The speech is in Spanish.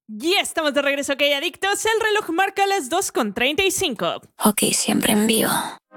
Ya estamos de regreso, ok, adictos. El reloj marca las 2:35. Ok, siempre en vivo.